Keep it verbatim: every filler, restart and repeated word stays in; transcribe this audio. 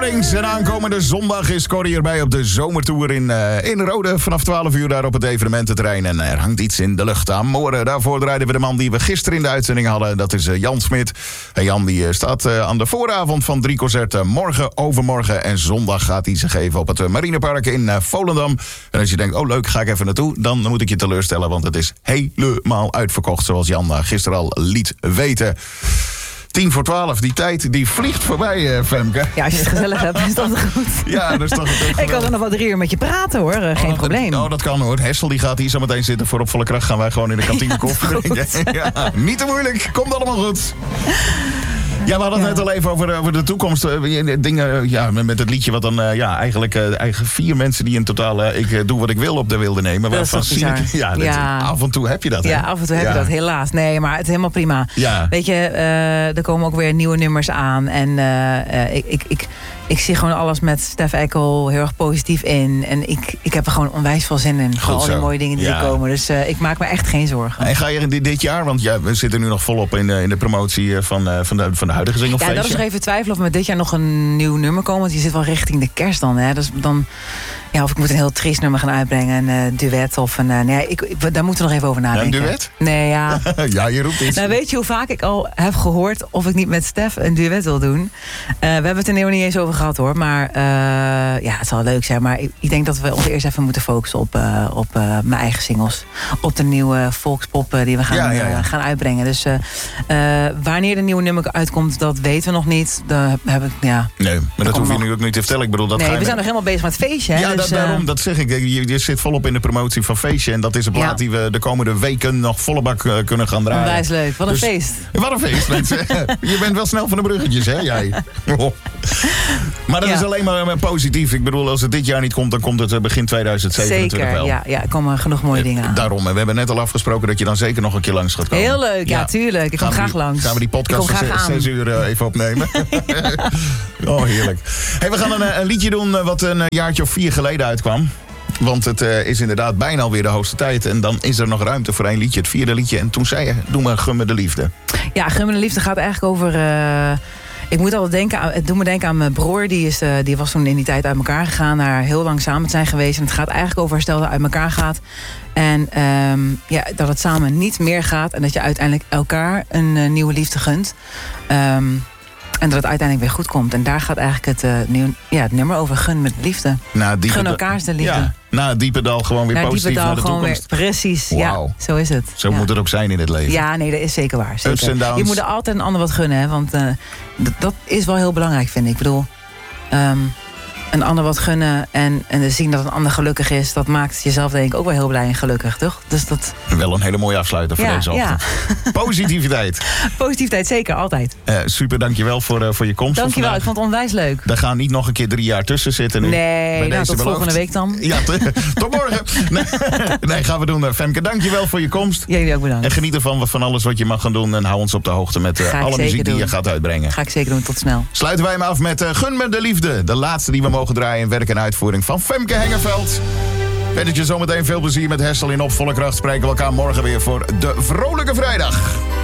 Springs. En aankomende zondag is Corrie erbij op de zomertour in, uh, in Rode. Vanaf twaalf uur daar op het evenemententerrein. En er hangt iets in de lucht aan. Morgen daarvoor draaiden we de man die we gisteren in de uitzending hadden. Dat is uh, Jan Smit. En Jan die uh, staat uh, aan de vooravond van drie concerten. Morgen, overmorgen en zondag gaat hij ze geven op het uh, Marinepark in uh, Volendam. En als je denkt, oh leuk, ga ik even naartoe. Dan moet ik je teleurstellen, want het is helemaal uitverkocht. Zoals Jan uh, gisteren al liet weten. Tien voor twaalf, die tijd die vliegt voorbij, uh, Femke. Ja, als je het gezellig hebt, is dat goed. Ja, dat is toch het. Ik kan er nog wel drie uur met je praten, hoor. Uh, geen oh, probleem. Oh, dat kan, hoor. Hessel die gaat hier zo meteen zitten. Voor op volle kracht gaan wij gewoon in de kantine ja, koffie drinken. Ja, niet te moeilijk. Komt allemaal goed. Ja, we hadden het ja. net al even over, over de toekomst. Uh, dingen, ja, met het liedje wat dan uh, ja, eigenlijk, uh, eigenlijk vier mensen die in totaal uh, ik uh, doe wat ik wil op de wilde nemen. Dat is toch bizar. Ik, ja, dat, ja. Af en toe heb je dat. Ja, hè? af en toe heb ja. je dat, helaas. Nee, maar het is helemaal prima. Ja. Weet je, uh, er komen ook weer nieuwe nummers aan. En uh, uh, ik, ik, ik, ik zie gewoon alles met Stef Eckel heel erg positief in. En ik, ik heb er gewoon onwijs veel zin in. Voor al die mooie dingen die ja. er komen. Dus uh, ik maak me echt geen zorgen. En ga je dit, dit jaar, want ja, we zitten nu nog volop in de, in de promotie van, uh, van, de, van de huidige singlefeestje. Ja, dat is nog even twijfelen of we dit jaar nog een nieuw nummer komen. Want je zit wel richting de kerst dan. Hè? Dus dan ja, of ik moet een heel triest nummer gaan uitbrengen. Een uh, duet of een... Uh, nee, ik, ik, daar moeten we nog even over nadenken. Ja, een duet? Nee, ja. Ja, je roept iets. Nou, weet je hoe vaak ik al heb gehoord of ik niet met Stef een duet wil doen? Uh, we hebben het er nu niet eens over gehad, hoor. Maar uh, ja, het zal leuk zijn. Maar ik, ik denk dat we ons eerst even moeten focussen op, uh, op uh, mijn eigen singles. Op de nieuwe volkspop uh, die we gaan, ja, ja, ja. Uh, gaan uitbrengen. Dus uh, uh, wanneer de nieuwe nummer uitkomt, dat weten we nog niet. Daar heb ik, ja, nee, maar dat hoef je nog nu ook niet te vertellen. Ik bedoel, dat nee, ga we je zijn nog helemaal bezig met het feestje. Hè? Ja, dus, dat, daarom, dat zeg ik. Je, je zit volop in de promotie van feestje. En dat is een plaat ja. die we de komende weken nog volle bak uh, kunnen gaan draaien. Onwijs leuk. Wat een dus, feest. Wat een feest, mensen. Je bent wel snel van de bruggetjes, hè, jij. Oh. Maar dat ja. is alleen maar uh, positief. Ik bedoel, als het dit jaar niet komt, dan komt het uh, begin tweeduizend zevenentwintig zeker, wel. Ja, ja, er komen genoeg mooie dingen aan. Daarom. En we hebben net al afgesproken dat je dan zeker nog een keer langs gaat komen. Heel leuk, ja, ja tuurlijk. Ik kom graag die, langs. Gaan we die podcast van zes uur uh, even opnemen. Oh, heerlijk. Hey, we gaan een, een liedje doen wat een jaartje of vier geleden uitkwam. Want het uh, is inderdaad bijna alweer de hoogste tijd. En dan is er nog ruimte voor één liedje, het vierde liedje. En toen zei je, doe maar Gun me de liefde. Ja, Gun me de liefde gaat eigenlijk over... Uh, ik moet altijd denken aan, het doet me denken aan mijn broer. Die, is, uh, die was toen in die tijd uit elkaar gegaan. Naar heel lang samen zijn geweest. En het gaat eigenlijk over herstel dat uit elkaar gaat. En um, ja, dat het samen niet meer gaat. En dat je uiteindelijk elkaar een uh, nieuwe liefde gunt. Um, En dat het uiteindelijk weer goed komt. En daar gaat eigenlijk het, uh, nieuw, ja, het nummer over. Gun met liefde. Na Gun elkaar de liefde. Ja, na het diepe dal gewoon weer na positief diepe dal naar de gewoon toekomst. Weer, precies, wow. Ja, zo is het. Zo ja. moet het ook zijn in het leven. Ja, nee, dat is zeker waar. Zeker. Ups en downs. Je moet er altijd een ander wat gunnen. Hè, want uh, d- dat is wel heel belangrijk, vind ik. Ik bedoel... Um, een ander wat gunnen en, en zien dat een ander gelukkig is... dat maakt jezelf denk ik ook wel heel blij en gelukkig, toch? Dus dat... Wel een hele mooie afsluiter voor ja, deze ochtend. Ja. Positiviteit. Positiviteit, zeker, altijd. Uh, super, dankjewel voor, uh, voor je komst. Dankjewel, ik vond het onwijs leuk. Daar gaan niet nog een keer drie jaar tussen zitten nu. Nee, nou, tot beloofd. Volgende week dan. Ja, t- tot morgen. Nee, nee, gaan we doen. Femke, dankjewel voor je komst. Jullie ook bedankt. En geniet ervan van alles wat je mag gaan doen. En hou ons op de hoogte met uh, alle muziek die je gaat uitbrengen. Ga ik zeker doen, tot snel. Sluiten wij hem af met uh, Gun me de liefde. De laatste die we mogen draaien in werk en uitvoering van Femke Hengerveld. Wens je zometeen veel plezier met Hessel in Op Volle Kracht. Spreken we elkaar morgen weer voor de Vrolijke Vrijdag.